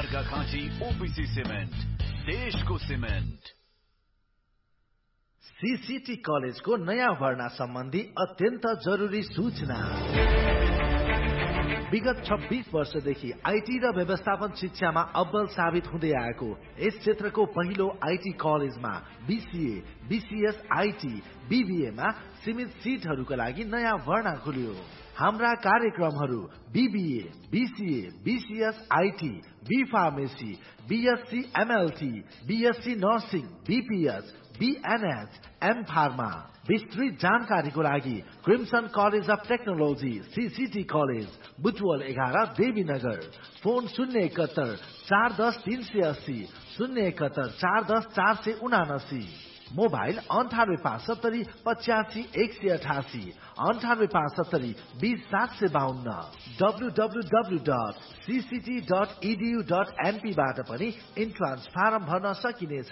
Arghakhanchi OPC cement, देशको cement. CCT कलेजको नयाँ भर्ना सम्बन्धी अत्यन्त जरुरी सूचना। विगत 26 वर्षदेखि आईटी र व्यवस्थापन शिक्षामा अव्वल साबित हुँदै आएको यस क्षेत्रको पहिलो आईटी कलेजमा बीसीए, बीसीएस आईटी, बीबीएमा सीमित सिटहरूका लागि नयाँ भर्ना खुल्यो। हाम्रा कार्यक्रमहरू BBA, BCA, BCS IT, be pharmacy, BSc MLT, BSc nursing, BPS, बीएनएच, am pharma. विस्तृत जानकारीको लागि crimson college of technology CCT college, Butwal 11, Devinagar. Phone 071 410 380, 071 410 479। Mobile 98 85 188, 98 20 752। www.cct.edu.np बाट पनि इन्ट्रान्स फारम भर्न सकिनेछ।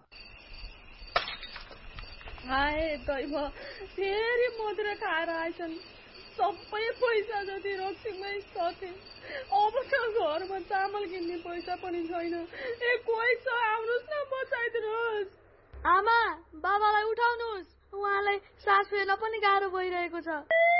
हाय दैव, फेरि मदिरा खाएर आइछन्। सबै पैसा जति रक्सीमै सके। अब त घरमा चामल किन्ने पैसा पनि छैन। कोही छ, आउनुहोस् न, बचाइदिनुहोस्। आमा, बाबालाई उठाउनुहोस्, उहाँलाई सास फेर्न पनि गाह्रो भइरहेको छ।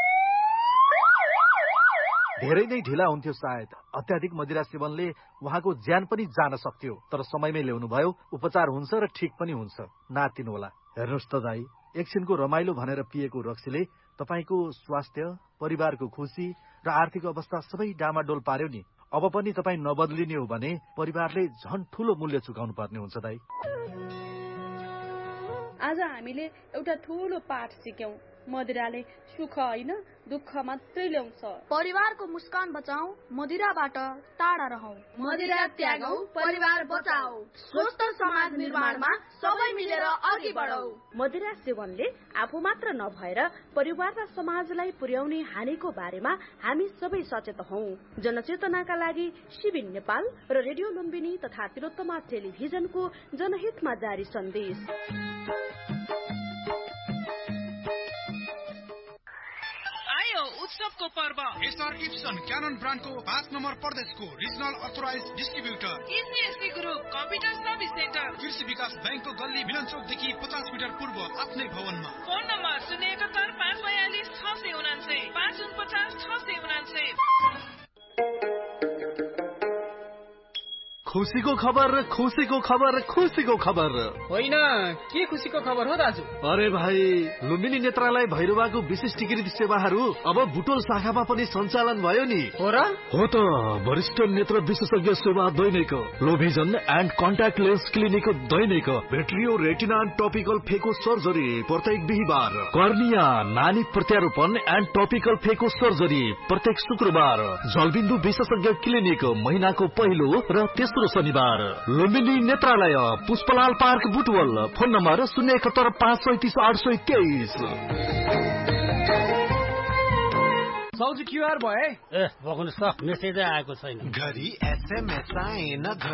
धेरै नै ढिला हुन्थ्यो सायद। अत्याधिक मदिरा सेवनले उहाँको ज्यान पनि जान सक्थ्यो, तर समयमै ल्याउनु भयो। उपचार हुन्छ र ठिक पनि हुन्छ। नातिनु होला। हेर्नुहोस् त दाई, एकछिनको रमाइलो भनेर पिएको रक्सीले तपाईको स्वास्थ्य, परिवारको खुसी र आर्थिक अवस्था सबै डामाडोल पार्यो नि। अब पनि तपाई नबदलिने हो भने परिवारले झन् ठूलो मूल्य चुकाउनु पर्ने हुन्छ दाई। आज हामीले एउटा ठूलो पाठ सिक्यौं। मदिराले सुख होइन, दुःख मात्रै ल्याउँछ। परिवारको मुस्कान बचाऊ, मदिराबाट टाढा रहौं। मदिरा त्यागौं, परिवार बचाऊ। स्वस्थ समाज निर्माणमा सबै मिलेर अघि बढौं। मदिरा सेवनले आफू मात्र नभएर परिवार र समाजलाई पुर्याउने हानिको बारेमा हामी सबै सचेत हौं। जनचेतनाका लागि शिविर नेपाल र रेडियो लुम्बिनी तथा तिलोत्तमा टेलिभिजनको जनहितमा जारी सन्देश। उत्सवको पर्व एसआर इप्सन क्यानन ब्रान्डको 5 नम्बर प्रदेशको regional authorise distributor इसिएससी group computer service centre, कृषि विकास बैंकको गल्ली मिलन चौकदेखि 50 मिटर पूर्व आफ्नै भवनमा। Phone number 071 542 649 549 649। खुसीको खबर, खुसीको खबर, खुसीको खबर। होइन, के खुसीको खबर हो दाजु? अरे भाइ, लुम्बिनी नेत्रालय भैरवाको विशिष्टीकृत सेवाहरू अब बुटोल शाखामा पनि सञ्चालन भयो नि। हो र? हो त। वरिष्ठ नेत्र विशेषज्ञ सेवा दैनिक, लोभिजन and contact lens clinic Dainik, भेट्रियो retina and topical फेको सर्जरी प्रत्येक बिहीबार, कर्निया नानी प्रत्यारोपण एन्ड टपिकल फेको सर्जरी प्रत्येक शुक्रबार, जलबिन्दु विशेषज्ञ क्लिनिक महिनाको पहिलो र तेस्रो शनिबार, लुम्बिनी नेत्रालय, Pushpalal park, Butwal. Phone number 071 537 823। सौजी QR भयो। ए बग्नुस् त, मेसेजै आएको छैन। घरि एसएमएस आएन।